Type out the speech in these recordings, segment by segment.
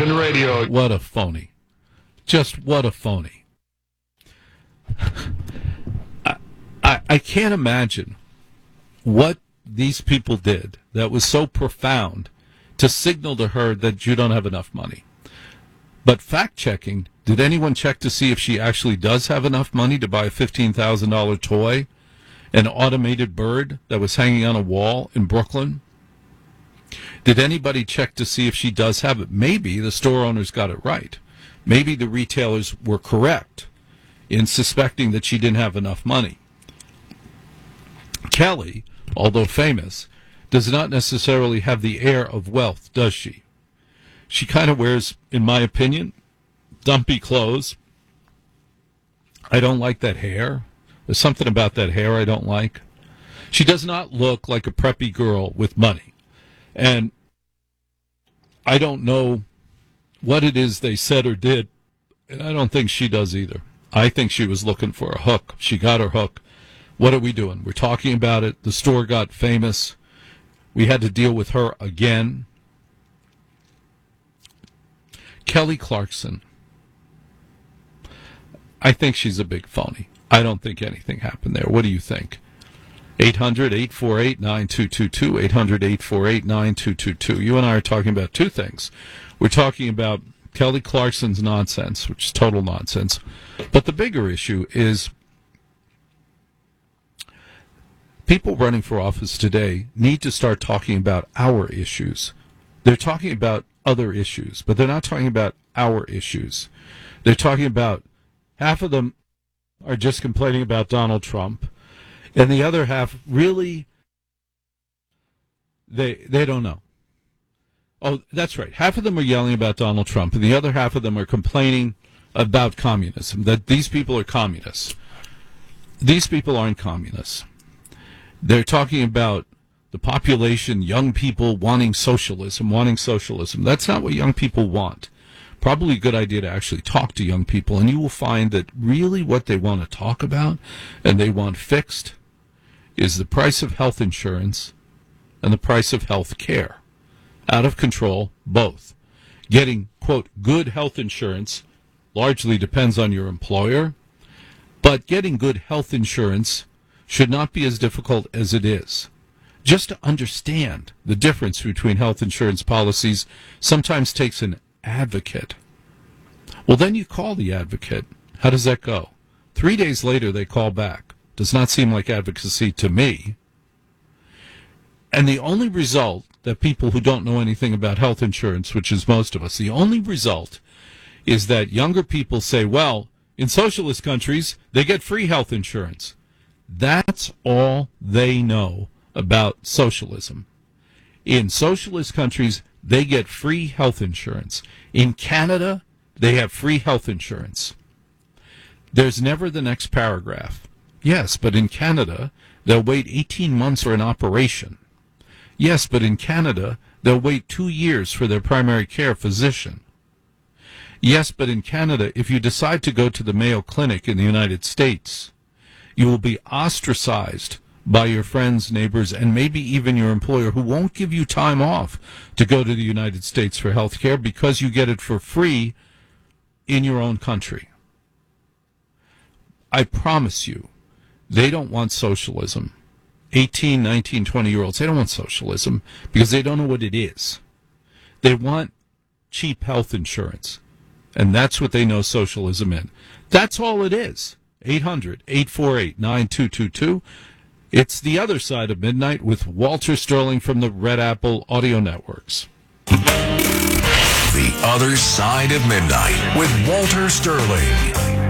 Internet radio. What a phony. Just what a phony. I can't imagine what these people did that was so profound to signal to her that you don't have enough money. But fact-checking, did anyone check to see if she actually does have enough money to buy a $15,000 toy, an automated bird that was hanging on a wall in Brooklyn? Did anybody check to see if she does have it? Maybe the store owners got it right. Maybe the retailers were correct in suspecting that she didn't have enough money. Kelly, although famous, does not necessarily have the air of wealth, does she? She kind of wears, in my opinion, dumpy clothes. I don't like that hair. There's something about that hair I don't like. She does not look like a preppy girl with money. And I don't know what it is they said or did, and I don't think she does either. I think she was looking for a hook. She got her hook. What are we doing? We're talking about it. The store got famous. We had to deal with her again. Kelly Clarkson. I think she's a big phony. I don't think anything happened there. What do you think? 800-848-9222, 800-848-9222. You and I are talking about two things. We're talking about Kelly Clarkson's nonsense, which is total nonsense. But the bigger issue is people running for office today need to start talking about our issues. They're talking about other issues, but they're not talking about our issues. They're talking about, half of them are just complaining about Donald Trump, and the other half really, they don't know. Oh, that's right. Half of them are yelling about Donald Trump, and the other half of them are complaining about communism, that these people are communists. These people aren't communists. They're talking about the population, young people wanting socialism. That's not what young people want. Probably a good idea to actually talk to young people, and you will find that really what they want to talk about and they want fixed is the price of health insurance and the price of health care. Out of control, both. Getting, quote, good health insurance largely depends on your employer, but getting good health insurance should not be as difficult as it is. Just to understand the difference between health insurance policies sometimes takes an advocate. Well, then you call the advocate. How does that go? 3 days later, they call back. Does not seem like advocacy to me. And the only result that people who don't know anything about health insurance, which is most of us, the only result is that younger people say, well, in socialist countries, they get free health insurance. That's all they know about socialism. In socialist countries, they get free health insurance. In Canada, they have free health insurance. There's never the next paragraph. Yes, but in Canada, they'll wait 18 months for an operation. Yes, but in Canada, they'll wait 2 years for their primary care physician. Yes, but in Canada, if you decide to go to the Mayo Clinic in the United States, you will be ostracized by your friends, neighbors, and maybe even your employer, who won't give you time off to go to the United States for health care because you get it for free in your own country. I promise you, they don't want socialism. 18, 19, 20-year-olds, they don't want socialism because they don't know what it is. They want cheap health insurance, and that's what they know socialism in. That's all it is. 800-848-9222. It's The Other Side of Midnight with Walter Sterling from the Red Apple Audio Networks. The Other Side of Midnight with Walter Sterling.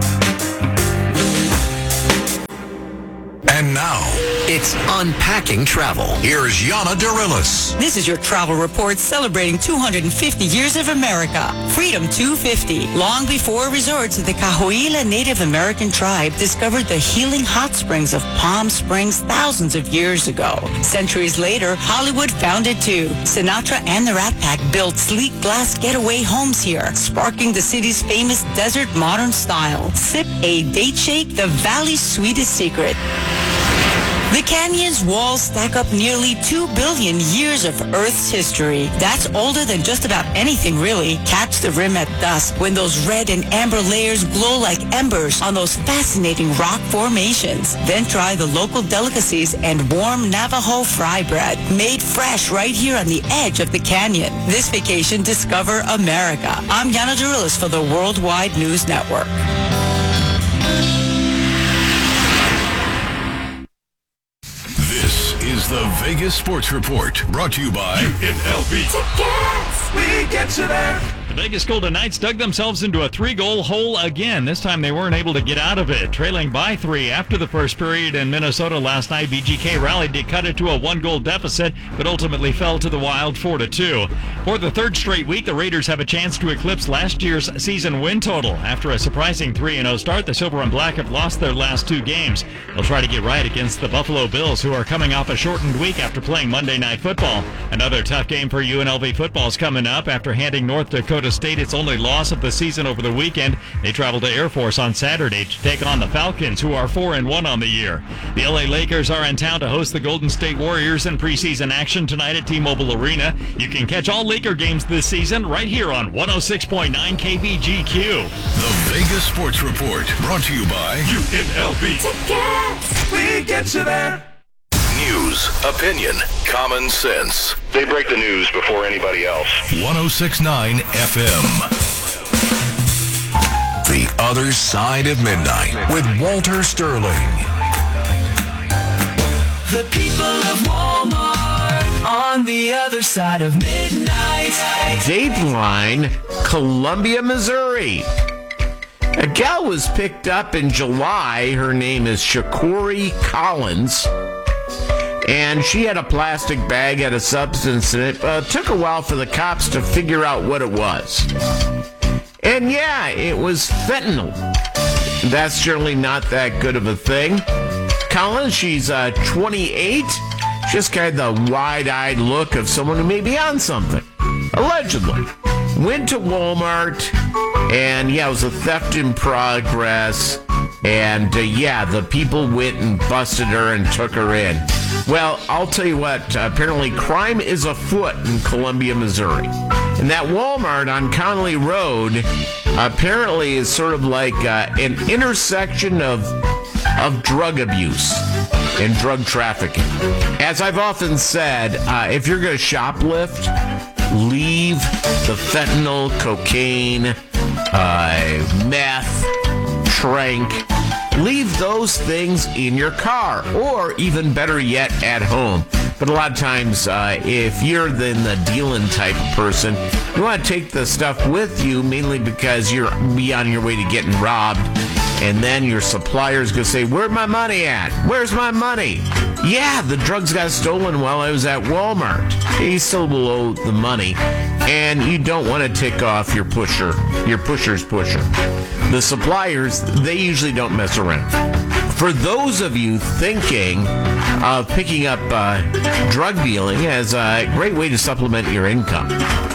And now, it's Unpacking Travel. Here's Yana Darilis. This is your travel report celebrating 250 years of America. Freedom 250. Long before resorts, the Cahuilla Native American tribe discovered the healing hot springs of Palm Springs thousands of years ago. Centuries later, Hollywood found it too. Sinatra and the Rat Pack built sleek glass getaway homes here, sparking the city's famous desert modern style. Sip a date shake, the valley's sweetest secret. The canyon's walls stack up nearly 2 billion years of Earth's history. That's older than just about anything, really. Catch the rim at dusk when those red and amber layers glow like embers on those fascinating rock formations. Then try the local delicacies and warm Navajo fry bread, made fresh right here on the edge of the canyon. This vacation, discover America. I'm Yana Durilis for the Worldwide News Network. This is the Vegas Sports Report, brought to you by UNLV. Tickets! We get you there. The Vegas Golden Knights dug themselves into a 3-goal hole again. This time they weren't able to get out of it. Trailing by 3 after the first period in Minnesota last night, VGK rallied to cut it to a 1-goal deficit, but ultimately fell to the Wild 4-2. For the third straight week, the Raiders have a chance to eclipse last year's season win total. After a surprising 3-0 start, the Silver and Black have lost their last 2 games. They'll try to get right against the Buffalo Bills, who are coming off a shortened week after playing Monday Night Football. Another tough game for UNLV football is coming up after handing North Dakota State its only loss of the season over the weekend. They travel to Air Force on Saturday to take on the Falcons, who are 4-1 on the year. The LA Lakers are in town to host the Golden State Warriors in preseason action tonight at T-Mobile Arena. You can catch all Laker games this season right here on 106.9 KBGQ. the Vegas Sports Report, brought to you by UNLV. Tickets! We get you there. News, opinion, common sense. They break the news before anybody else. 106.9 FM. The Other Side of Midnight with Walter Sterling. The people of Walmart on the other side of midnight. Dateline, Columbia, Missouri. A gal was picked up in July. Her name is Shakori Collins. And she had a plastic bag, had a substance in it. Took a while for the cops to figure out what it was. And yeah, it was fentanyl. That's certainly not that good of a thing. Collins, she's 28. She has kind of the wide-eyed look of someone who may be on something. Allegedly. Went to Walmart, and yeah, it was a theft in progress. And yeah, the people went and busted her and took her in. Well, I'll tell you what, apparently crime is afoot in Columbia, Missouri. And that Walmart on Conley Road apparently is sort of like an intersection of drug abuse and drug trafficking. As I've often said, if you're going to shoplift, leave the fentanyl, cocaine, meth, trank. Leave those things in your car, or even better yet, at home. But a lot of times, if you're then the dealing type of person, you want to take the stuff with you, mainly because you're be on your way to getting robbed. And then your supplier's going to say, where's my money at? Where's my money? Yeah, the drugs got stolen while I was at Walmart. You still will owe the money. And you don't want to tick off your pusher's pusher. The suppliers, they usually don't mess around. For those of you thinking of picking up drug dealing as a great way to supplement your income,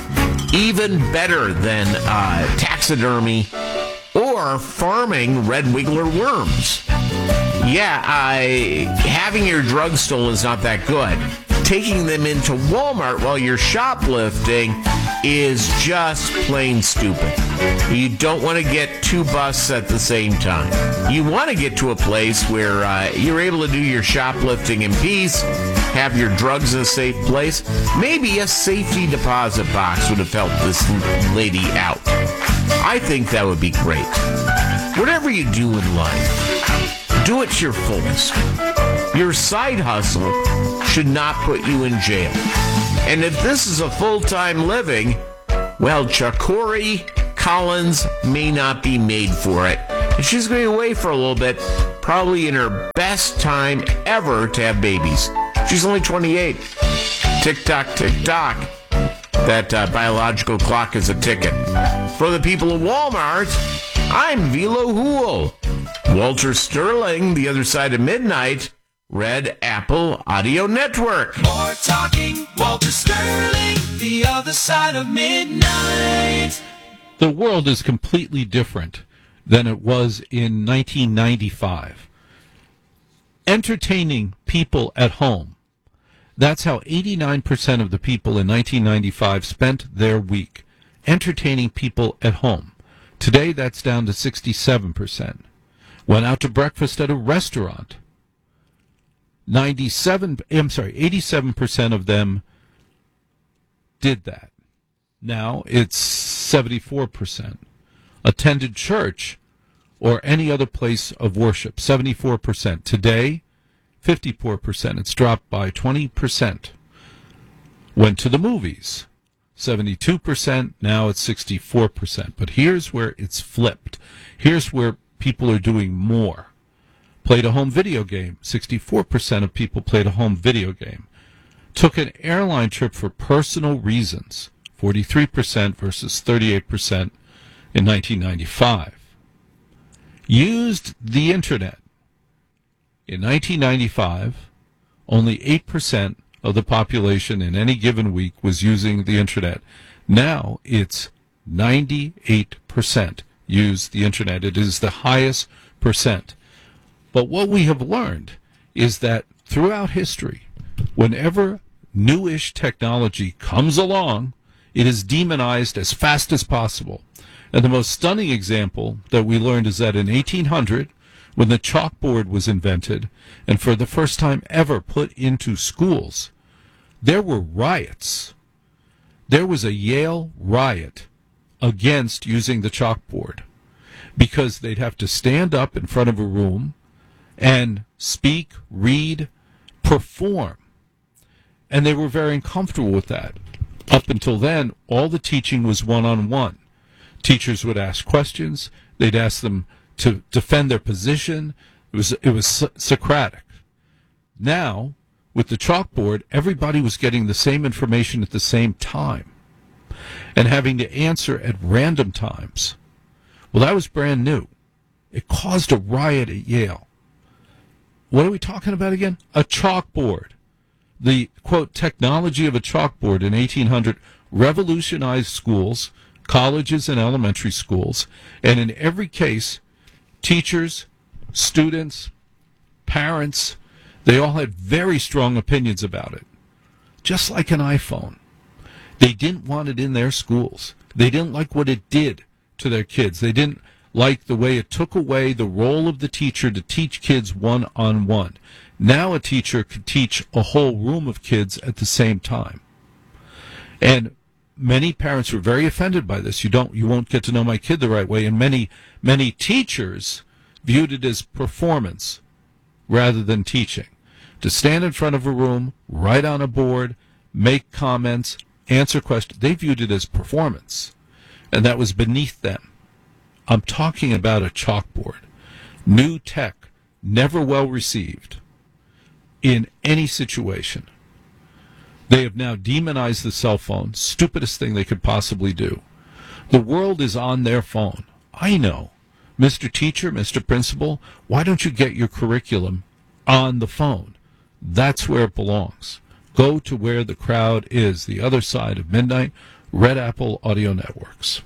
even better than taxidermy or farming red wiggler worms. Yeah, having your drugs stolen is not that good. Taking them into Walmart while you're shoplifting is just plain stupid. You don't want to get 2 busts at the same time. You want to get to a place where you're able to do your shoplifting in peace, have your drugs in a safe place. Maybe a safety deposit box would have helped this lady out. I think that would be great. Whatever you do in life, do it to your fullest. Your side hustle should not put you in jail. And if this is a full-time living, well, Shakori Collins may not be made for it. And she's going to be away for a little bit, probably in her best time ever to have babies. She's only 28. Tick-tock, tick-tock. That biological clock is a ticking. For the people of Walmart, I'm Velo Hool. Walter Sterling, The Other Side of Midnight, Red Apple Audio Network. More talking, Walter Sterling, the other side of midnight. The world is completely different than it was in 1995. entertaining people at home. That's how 89% of the people in 1995 spent their week, entertaining people at home. Today, that's down to 67%. Went out to breakfast at a restaurant. 87% of them did that. Now it's 74%. Attended church or any other place of worship, 74%. Today, 54%. It's dropped by 20%. Went to the movies, 72%. Now it's 64%. But here's where it's flipped. Here's where people are doing more. Played a home video game. 64% of people played a home video game. Took an airline trip for personal reasons. 43% versus 38% in 1995. Used the internet. In 1995, only 8% of the population in any given week was using the internet. Now it's 98% use the internet. It is the highest percent. But what we have learned is that throughout history, whenever newish technology comes along, it is demonized as fast as possible. And the most stunning example that we learned is that in 1800, when the chalkboard was invented and for the first time ever put into schools, there were riots. There was a Yale riot against using the chalkboard because they'd have to stand up in front of a room and speak, read, perform. And they were very uncomfortable with that. Up until then, all the teaching was one-on-one. Teachers would ask questions. They'd ask them to defend their position. It was Socratic. Now, with the chalkboard, everybody was getting the same information at the same time and having to answer at random times. Well, that was brand new. It caused a riot at Yale. What are we talking about again? A chalkboard. The, quote, technology of a chalkboard in 1800 revolutionized schools, colleges and elementary schools, and in every case, teachers, students, parents, they all had very strong opinions about it. Just like an iPhone. They didn't want it in their schools. They didn't like what it did to their kids. They didn't like the way it took away the role of the teacher to teach kids one-on-one. Now a teacher could teach a whole room of kids at the same time. And many parents were very offended by this. You won't get to know my kid the right way. And many teachers viewed it as performance rather than teaching. To stand in front of a room, write on a board, make comments, answer questions, they viewed it as performance. And that was beneath them. I'm talking about a chalkboard. New tech, never well received in any situation. They have now demonized the cell phone, stupidest thing they could possibly do. The world is on their phone. I know. Mr. Teacher, Mr. Principal, why don't you get your curriculum on the phone? That's where it belongs. Go to where the crowd is, the other side of midnight, Red Apple Audio Networks.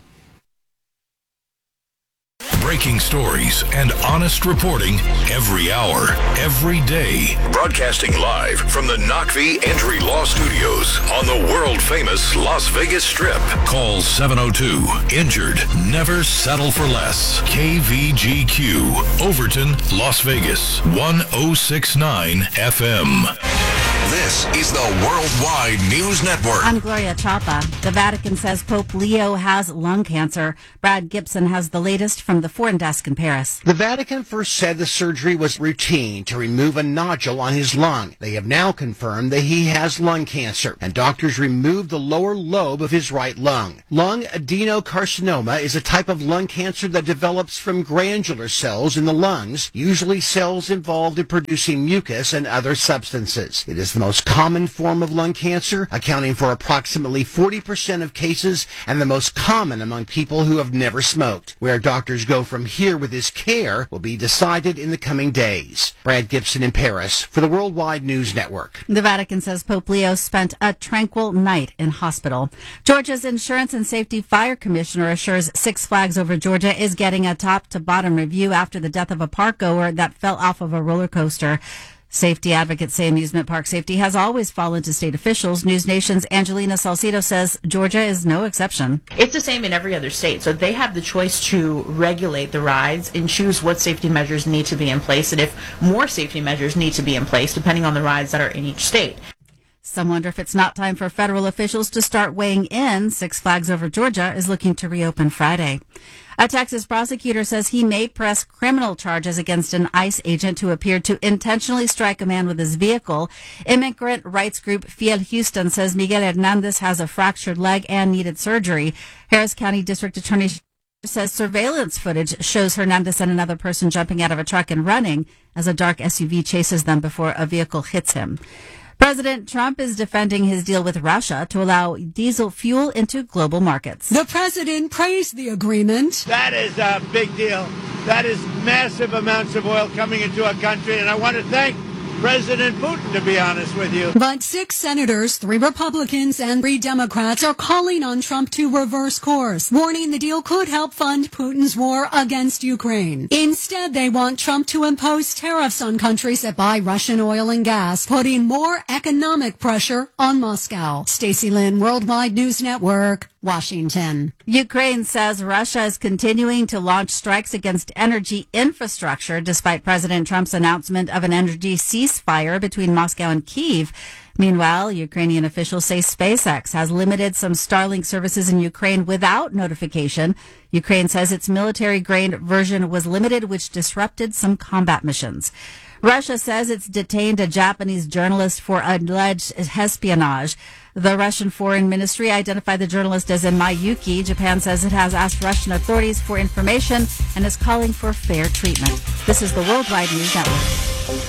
Breaking stories and honest reporting every hour, every day. Broadcasting live from the Knockvie Entry Law Studios on the world-famous Las Vegas Strip. Call 702. Never settle for less. KVGQ, Overton, Las Vegas, 1069 FM. This is the Worldwide News Network. I'm Gloria Chapa. The Vatican says Pope Leo has lung cancer. Brad Gibson has the latest from the Foreign Desk in Paris. The Vatican first said the surgery was routine to remove a nodule on his lung. They have now confirmed that he has lung cancer, and doctors removed the lower lobe of his right lung. Lung adenocarcinoma is a type of lung cancer that develops from glandular cells in the lungs, usually cells involved in producing mucus and other substances. It is the most common form of lung cancer, accounting for approximately 40% of cases and the most common among people who have never smoked. Where doctors go from here with his care will be decided in the coming days. Brad Gibson in Paris for the Worldwide News Network. The Vatican says Pope Leo spent a tranquil night in hospital. Georgia's Insurance and Safety Fire Commissioner assures Six Flags Over Georgia is getting a top-to-bottom review after the death of a park goer that fell off of a roller coaster. Safety advocates say amusement park safety has always fallen to state officials. News Nation's Angelina Salcido says Georgia is no exception. It's the same in every other state. So they have the choice to regulate the rides and choose what safety measures need to be in place and if more safety measures need to be in place depending on the rides that are in each state. Some wonder if it's not time for federal officials to start weighing in. Six Flags Over Georgia is looking to reopen Friday. A Texas prosecutor says he may press criminal charges against an ICE agent who appeared to intentionally strike a man with his vehicle. Immigrant rights group Fiel Houston says Miguel Hernandez has a fractured leg and needed surgery. Harris County District Attorney says surveillance footage shows Hernandez and another person jumping out of a truck and running as a dark SUV chases them before a vehicle hits him. President Trump is defending his deal with Russia to allow diesel fuel into global markets. The president praised the agreement. That is a big deal. That is massive amounts of oil coming into our country, and I want to thank President Putin, to be honest with you. But 6 senators, 3 Republicans, and 3 Democrats are calling on Trump to reverse course, warning the deal could help fund Putin's war against Ukraine. Instead, they want Trump to impose tariffs on countries that buy Russian oil and gas, putting more economic pressure on Moscow. Stacey Lynn, Worldwide News Network, Washington. Ukraine says Russia is continuing to launch strikes against energy infrastructure despite President Trump's announcement of an energy ceasefire between Moscow and Kyiv. Meanwhile, Ukrainian officials say SpaceX has limited some Starlink services in Ukraine without notification. Ukraine says its military-grade version was limited, which disrupted some combat missions. Russia says it's detained a Japanese journalist for alleged espionage. The Russian Foreign Ministry identified the journalist as Enmai Yuki. Japan says it has asked Russian authorities for information and is calling for fair treatment. This is the Worldwide News Network.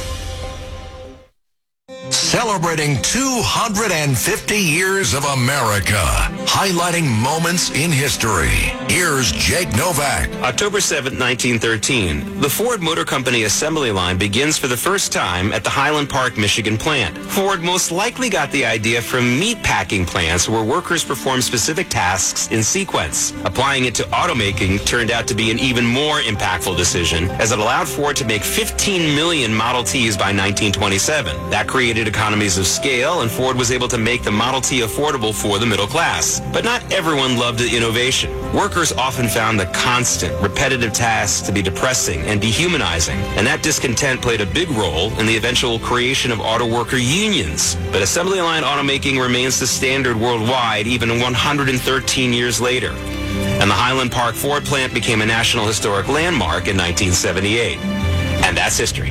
Celebrating 250 years of America, highlighting moments in history. Here's Jake Novak. October 7, 1913, the Ford Motor Company assembly line begins for the first time at the Highland Park, Michigan plant. Ford most likely got the idea from meat packing plants where workers perform specific tasks in sequence. Applying it to automaking turned out to be an even more impactful decision, as it allowed Ford to make 15 million Model Ts by 1927. That created economies of scale, and Ford was able to make the Model T affordable for the middle class. But not everyone loved the innovation. Workers often found the constant, repetitive tasks to be depressing and dehumanizing, and that discontent played a big role in the eventual creation of auto worker unions. But assembly line automaking remains the standard worldwide even 113 years later. And the Highland Park Ford plant became a National Historic Landmark in 1978. And that's history.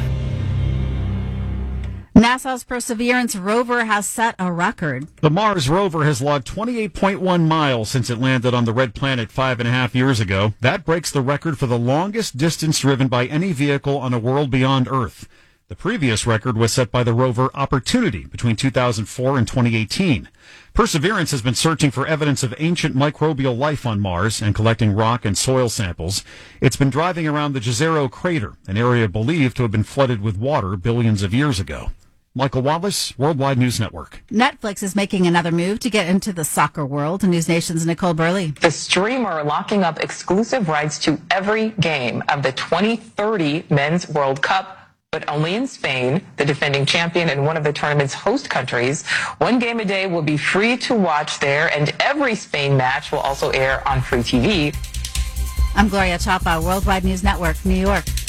NASA's Perseverance rover has set a record. The Mars rover has logged 28.1 miles since it landed on the red planet 5.5 years ago. That breaks the record for the longest distance driven by any vehicle on a world beyond Earth. The previous record was set by the rover Opportunity between 2004 and 2018. Perseverance has been searching for evidence of ancient microbial life on Mars and collecting rock and soil samples. It's been driving around the Jezero crater, an area believed to have been flooded with water billions of years ago. Michael Wallace, Worldwide News Network. Netflix is making another move to get into the soccer world. News Nation's Nicole Burley. The streamer locking up exclusive rights to every game of the 2030 Men's World Cup, but only in Spain, the defending champion and one of the tournament's host countries. One game a day will be free to watch there, and every Spain match will also air on free TV. I'm Gloria Chapa, Worldwide News Network, New York.